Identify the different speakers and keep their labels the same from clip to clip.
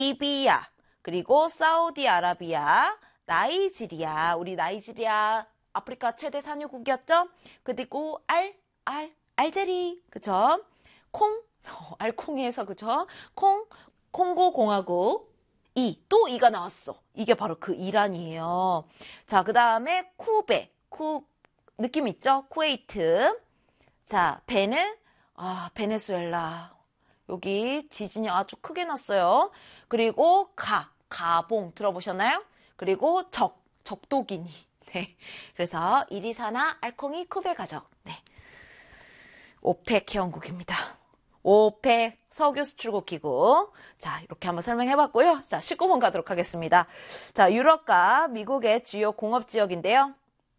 Speaker 1: 리비아, 그리고 사우디아라비아, 나이지리아, 우리 나이지리아 아프리카 최대 산유국이었죠? 그리고 알제리, 그쵸? 알콩이에서, 그쵸? 콩고 공화국, 또 이가 나왔어. 이게 바로 그 이란이에요. 자, 그 다음에 느낌 있죠? 쿠웨이트. 자, 베네수엘라. 여기 지진이 아주 크게 났어요. 그리고 가봉 들어보셨나요? 그리고 적도기니. 네. 그래서 이리사나 알콩이 쿠베 가족. 네. 오펙 회원국입니다. 오펙 석유 수출국 기구. 자, 이렇게 한번 설명해봤고요. 자, 19번 가도록 하겠습니다. 자, 유럽과 미국의 주요 공업 지역인데요.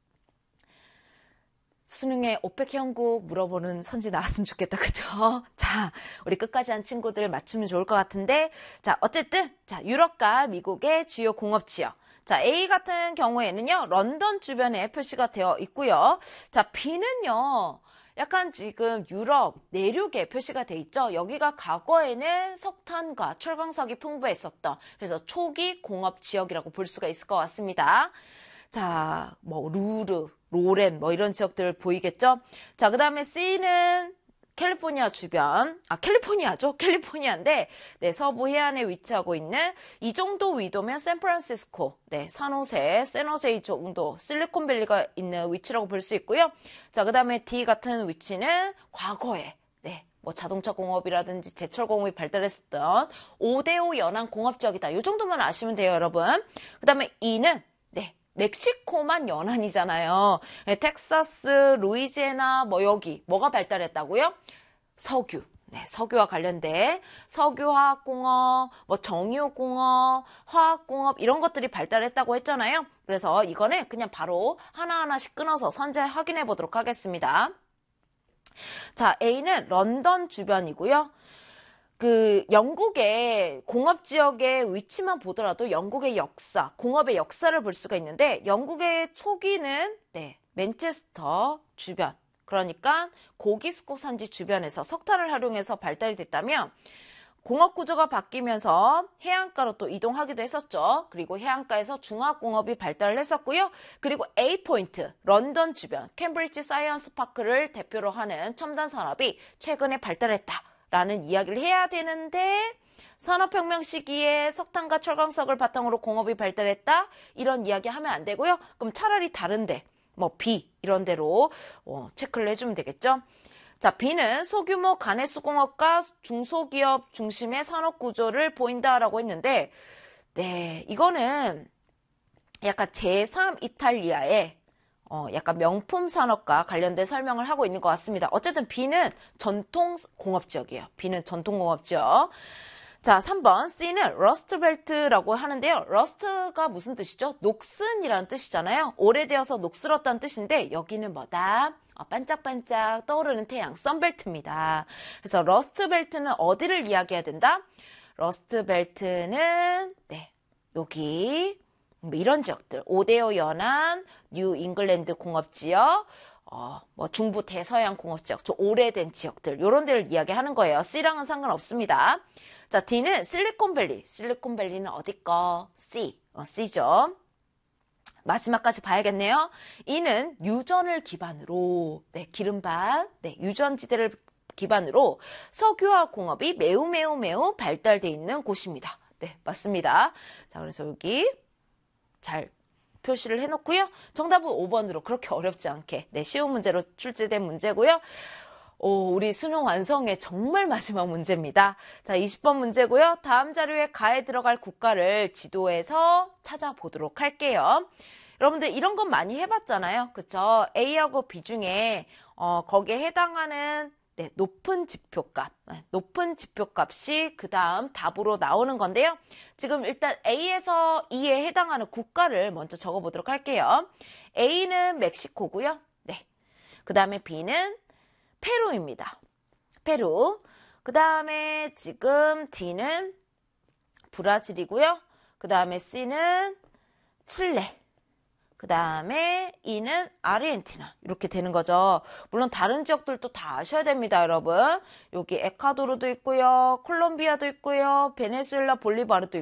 Speaker 1: 수능에 오펙 회원국 물어보는 선지 나왔으면 좋겠다. 그죠? 자, 우리 끝까지 한 친구들 맞추면 좋을 것 같은데, 자, 어쨌든, 자, 유럽과 미국의 주요 공업 지역. 자, A 같은 경우에는요, 런던 주변에 표시가 되어 있고요. 자, B는요, 약간 지금 유럽 내륙에 표시가 돼 있죠. 여기가 과거에는 석탄과 철광석이 풍부했었던, 그래서 초기 공업 지역이라고 볼 수가 있을 것 같습니다. 자, 뭐 로렌 뭐 이런 지역들 보이겠죠? 자, 그 다음에 C는 캘리포니아 주변, 캘리포니아죠? 캘리포니아인데, 네, 서부 해안에 위치하고 있는 이 정도 위도면 샌프란시스코, 네, 샌호세 이 정도, 실리콘밸리가 있는 위치라고 볼 수 있고요. 자, 그 다음에 D 같은 위치는 과거에, 네, 뭐 자동차 공업이라든지 제철 공업이 발달했었던 5대5 연안 공업 지역이다. 이 정도만 아시면 돼요, 여러분. 그 다음에 E는, 네, 멕시코만 연안이잖아요. 텍사스, 루이지애나 뭐 여기 뭐가 발달했다고요? 석유. 네, 석유와 관련된 석유화학공업, 뭐 정유공업, 화학공업 이런 것들이 발달했다고 했잖아요. 그래서 이거는 그냥 바로 하나하나씩 끊어서 선제 확인해 보도록 하겠습니다. 자, A는 런던 주변이고요. 그 영국의 공업 지역의 위치만 보더라도 영국의 역사, 공업의 역사를 볼 수가 있는데 영국의 초기는 네, 맨체스터 주변, 그러니까 고기스코 산지 주변에서 석탄을 활용해서 발달이 됐다면 공업 구조가 바뀌면서 해안가로 또 이동하기도 했었죠. 그리고 해안가에서 중화공업이 발달을 했었고요. 그리고 A포인트, 런던 주변, 캠브리지 사이언스 파크를 대표로 하는 첨단 산업이 최근에 발달했다. 라는 이야기를 해야 되는데 산업혁명 시기에 석탄과 철광석을 바탕으로 공업이 발달했다 이런 이야기 하면 안 되고요. 그럼 차라리 다른데 뭐 B 이런 데로 체크를 해주면 되겠죠. 자, B는 소규모 가내수공업과 중소기업 중심의 산업구조를 보인다라고 했는데 네, 이거는 약간 제3 이탈리아의 약간 명품 산업과 관련된 설명을 하고 있는 것 같습니다. 어쨌든 B는 전통 공업 지역이에요. B는 전통 공업 지역. 자, 3번 C는 러스트벨트라고 하는데요. 러스트가 무슨 뜻이죠? 녹슨이라는 뜻이잖아요. 오래되어서 녹슬었다는 뜻인데 여기는 뭐다? 반짝반짝 떠오르는 태양, 선벨트입니다. 그래서 러스트벨트는 어디를 이야기해야 된다? 러스트벨트는 네, 여기 뭐 이런 지역들, 5대5 연안, 뉴 잉글랜드 공업지역, 뭐 중부 대서양 공업지역, 좀 오래된 지역들, 요런 데를 이야기하는 거예요. C랑은 상관없습니다. 자, D는 실리콘밸리. 실리콘밸리는 어디 거? C죠. 마지막까지 봐야겠네요. E는 유전을 기반으로, 네, 기름밭, 네, 유전지대를 기반으로 석유화 공업이 매우 발달돼 있는 곳입니다. 네, 맞습니다. 자, 그래서 여기 잘 표시를 해놓고요. 정답은 5번으로 그렇게 어렵지 않게 네, 쉬운 문제로 출제된 문제고요. 우리 수능 완성의 정말 마지막 문제입니다. 자, 20번 문제고요. 다음 자료에 가에 들어갈 국가를 지도에서 찾아보도록 할게요. 여러분들 이런 건 많이 해봤잖아요. 그쵸? A하고 B 중에 거기에 해당하는 네, 높은 지표값이 그 다음 답으로 나오는 건데요. 지금 일단 A에서 E에 해당하는 국가를 먼저 적어보도록 할게요. A는 멕시코고요. 네. 그 다음에 B는 페루입니다. 페루. 그 다음에 지금 D는 브라질이고요. 그 다음에 C는 칠레. 그 다음에 E는 아르헨티나 이렇게 되는 거죠. 물론 다른 지역들도 다 아셔야 됩니다, 여러분. 여기 에콰도르도 있고요, 콜롬비아도 있고요, 베네수엘라, 볼리바르도 있고요.